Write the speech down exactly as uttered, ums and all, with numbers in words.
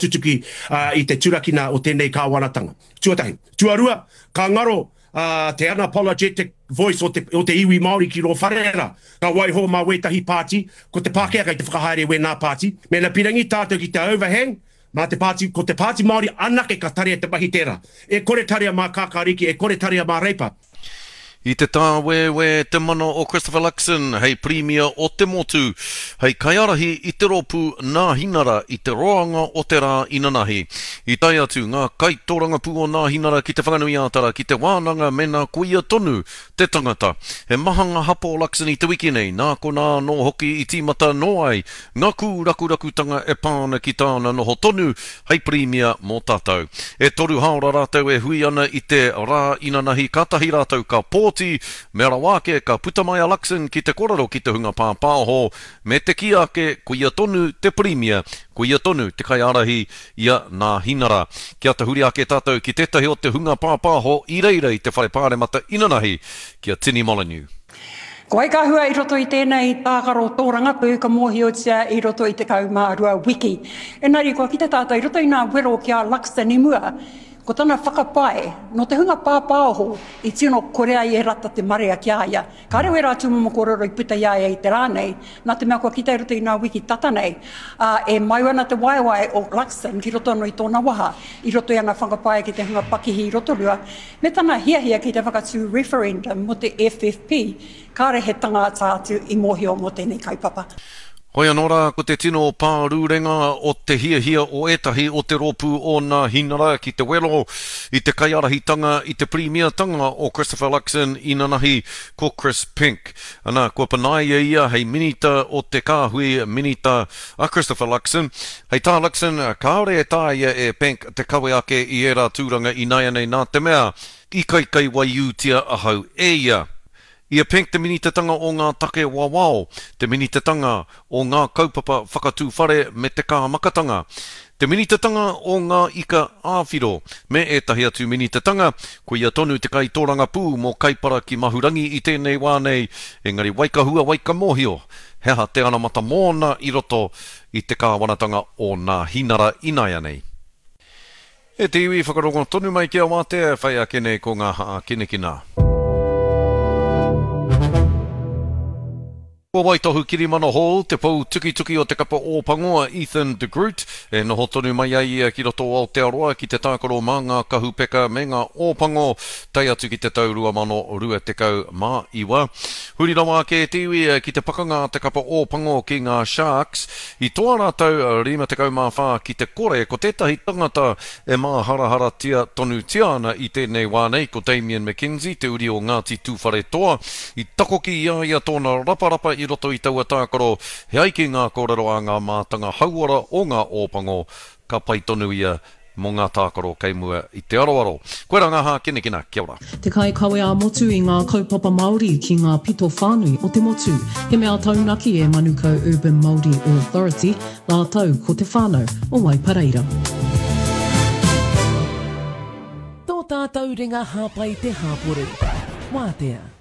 tutuki uh, i te turakina o tēnei kāwanatanga. Tuatahi. Tuarua, ka ngaro uh, te unapologetic voice o te, o te iwi Māori ki ro wharera. Ka waiho mā wetahi pāti, ko te Pākehā kai te whakahaere we nā pāti. Me na pirangi tātou ki te overhang, mā te pāti, ko te pāti Māori anake ka tarea te mahi tera. E kore tarea mā kākāriki, e kore tarea mā reipa. I te tāwewe te mana o Christopher Luxon, hei Premier o te motu, hei kaiarahi i te ropu nā hinara i te roanga o te rā inanahi. I tai atu ngā kaitoranga pū o nā hinara ki te whanganui ātara, ki te wānanga me nā kuia tonu te tangata. He mahanga hapo Luxon i te wiki nei, nā ko nā no hoki i tīmata no ai, ngā kū raku rakutanga e pāna ki tāna noho tonu, hei Premier mō tātou. E toru haora rātou e hui ana i te rā inanahi, katahi rātou ka pō mera wāke ka putamaya Luxon ki te koraro ki te hunga pāpāho, me te kiake kuia tonu te Premier, kuia tonu te kaiarahi ia nā hinara. Kia te huri ake tātou ki tetahi o te hunga pāpāho i reira i te whare pāremata inanahi, kia Tini Molyneux. Ko ai ka hua i roto i tēnei tākaro tōranga pū ka mōhiotia i roto i te kaumārua wiki. Enari, ko ki te tātou i roto i nā wero kia Luxon i mua, ko tana whakapae, no te hunga pāpāho i tino korea i e rata te marea ki aia. Ka rewe rā tūmama kororo i puta i aia i te rānei, nā te mea kua kita i roto i nā wiki tata nei, uh, e mai wana te waiwai o Luxon ki roto anō i tōna waha, i roto i ana whakapae ki te hunga pakihi i roto rua, me tana hiahia ki te whakatū referendum mo te F F P, ka re he tangata atu i mōhio mo tēnei kaupapa. Hoi anōra, ko te tino pārūrenga o te hiahia o etahi o te ropu o nā hinara ki te welo i te kaiarahitanga i te Premier tanga o Christopher Luxon i nanahi ko Chris Pink. Ana, kua panaia ia hei minita o te kāhui minita a Christopher Luxon. Hei tā Luxon, kāore e tāia e Pink te kawe ake i era tūranga i nai nei nā te mea i kai kai wai utia ahau e ia. Ia Pink te minitatanga o ngā take wawao, te minitatanga o ngā kaupapa whakatūwhare me te kāmakatanga, te minitatanga o ngā ika āwhiro, me e tahi atu minitatanga, ko ia tonu te kai tōranga pū mō kaipara ki mahurangi i tēnei wānei, engari waikahua waika mōhio, heha te anamata mōna i roto i te kāwanatanga o nā hinara inaya nei. E te iwi whakarongo tonu mai kia wātea, whai a kene ko ngā haa kinekina. Ko Waitohu Kirimana Hall, te pou tuki tuki o te kapa ōpangoa Ethan de Groot, e noho tonu mai ai ki roto o Aotearoa ki te tākaro mā ngā kahupeka me ngā ōpango, tai atu ki te tau rua mano rua te kau mā iwa. Huri rawa ke te iwi ki te pakanga te kapa ōpango ki ngā Sharks, i toa rātau rima te kau mā whā ki te kore, ko tētahi tangata e mā harahara tia tonu tiana i tēnei wānei, ko Damien McKenzie, te uri o Ngāti Tūwhare Toa, i takoki ia ia tōna raparapa i roto i taua tākaro, he aiki ngā kōrero a ngā mātanga hauara o ngā ōpango, ka pai tonu ia mō ngā tākaro kei mua i te aroaro. Koe rā ngā hā kinekina, kia ora. Te kai kawe a motu i ngā kaupapa Māori ki ngā pito whānui o te motu, he mea taunaki e Manukau Urban Māori Authority, nā tau ko te whānau o Waipareira. Tō tātou ringa hāpai te hāpore. Wātea.